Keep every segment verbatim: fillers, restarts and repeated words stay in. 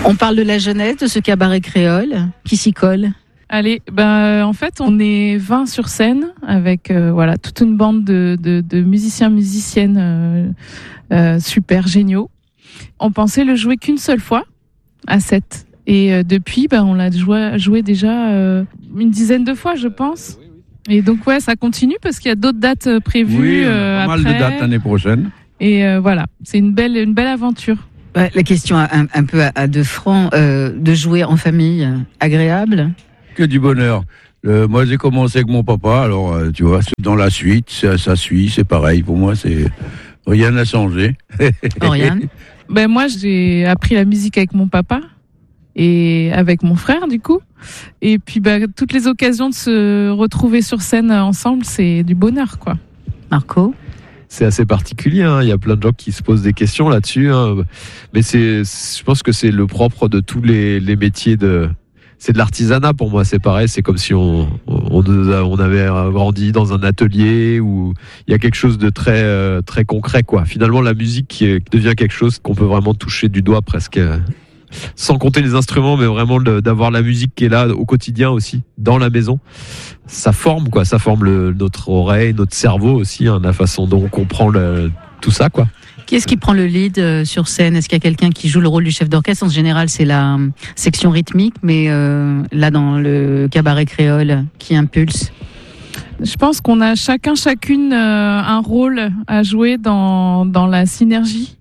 On parle de la jeunesse, de ce cabaret créole qui s'y colle. Allez, ben, en fait, on est vingt sur scène avec euh, voilà, toute une bande de, de, de musiciens, musiciennes euh, euh, super géniaux. On pensait le jouer qu'une seule fois, à sept. Et euh, depuis, ben, on l'a joué, joué déjà euh, une dizaine de fois, je pense. Et donc, ouais, ça continue parce qu'il y a d'autres dates prévues. Oui, on a euh, pas après. mal de dates l'année prochaine. Et euh, voilà, c'est une belle, une belle aventure. Ouais, la question un, un peu à, à deux francs, euh, de jouer en famille, agréable. Que du bonheur. Euh, moi, j'ai commencé avec mon papa, alors euh, tu vois, dans la suite, ça, ça suit, c'est pareil. Pour moi, c'est rien n'a changé. Oriane. Ben moi, j'ai appris la musique avec mon papa et avec mon frère, du coup. Et puis, ben, toutes les occasions de se retrouver sur scène ensemble, c'est du bonheur, quoi. Marco. C'est assez particulier, hein. Il y a plein de gens qui se posent des questions là-dessus, hein. Mais c'est, je pense que c'est le propre de tous les, les métiers de. C'est de l'artisanat pour moi, c'est pareil, c'est comme si on, on, on avait grandi dans un atelier où il y a quelque chose de très, très concret, quoi. Finalement, la musique qui devient quelque chose qu'on peut vraiment toucher du doigt presque, sans compter les instruments, mais vraiment d'avoir la musique qui est là au quotidien aussi, dans la maison. Ça forme, quoi, ça forme le, notre oreille, notre cerveau aussi, hein, la façon dont on comprend le, tout ça, quoi. Qui est-ce qui prend le lead euh, sur scène? Est-ce qu'il y a quelqu'un qui joue le rôle du chef d'orchestre? En général, c'est la euh, section rythmique, mais euh, là, dans le cabaret créole, qui impulse? Je pense qu'on a chacun, chacune euh, un rôle à jouer dans, dans la synergie.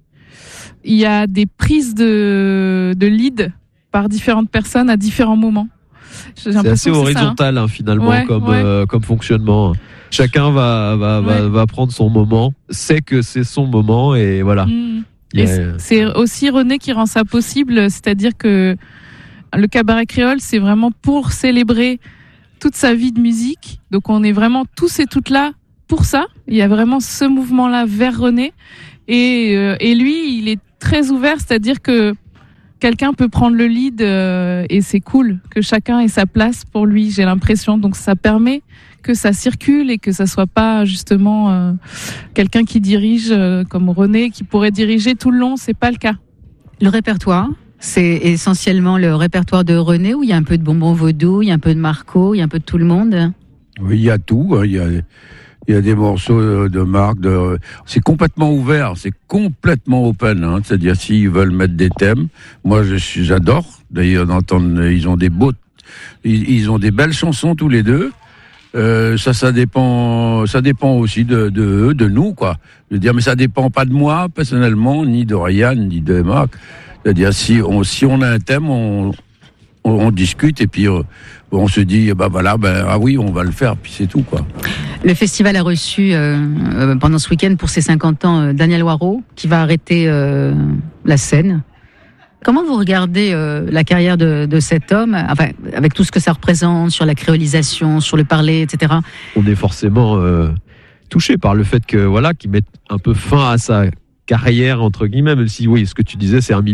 Il y a des prises de, de lead par différentes personnes à différents moments. C'est assez horizontal, ça, hein, finalement, ouais, comme, ouais. Euh, comme fonctionnement. Chacun va, va, ouais. va, va prendre son moment, sait que c'est son moment et voilà. Mmh. Et a... c'est aussi René qui rend ça possible, c'est-à-dire que le cabaret créole, c'est vraiment pour célébrer toute sa vie de musique. Donc on est vraiment tous et toutes là pour ça. Il y a vraiment ce mouvement-là vers René. Et, euh, et lui, il est très ouvert, c'est-à-dire que quelqu'un peut prendre le lead euh, et c'est cool que chacun ait sa place pour lui, j'ai l'impression. Donc ça permet que ça circule et que ça soit pas justement euh, quelqu'un qui dirige euh, comme René qui pourrait diriger tout le long, c'est pas le cas. Le répertoire, c'est essentiellement le répertoire de René ou il y a un peu de Bonbon Vaudou, il y a un peu de Marco, il y a un peu de tout le monde? Oui, il y a tout, il y a il y a des morceaux de Marc, de... c'est complètement ouvert, c'est complètement open, hein. C'est-à-dire s'ils veulent mettre des thèmes, moi je suis, j'adore d'ailleurs d'entendre, ils ont des beaux, ils, ils ont des belles chansons tous les deux. Euh, ça, ça dépend, ça dépend aussi de, de eux, de nous, quoi. Je veux dire, mais ça dépend pas de moi personnellement, ni de Ryan, ni de Marc. C'est-à-dire si on, si on a un thème, on, on, on discute et puis euh, on se dit, bah voilà, bah ah oui, on va le faire, puis c'est tout, quoi. Le festival a reçu euh, euh, pendant ce week-end pour ses cinquante ans euh, Daniel Waro, qui va arrêter euh, la scène. Comment vous regardez euh, la carrière de, de cet homme, enfin, avec tout ce que ça représente sur la créolisation, sur le parler, et cetera? On est forcément euh, touché par le fait que voilà, qu'il mette un peu fin à sa carrière entre guillemets, même si oui, ce que tu disais, c'est un milieu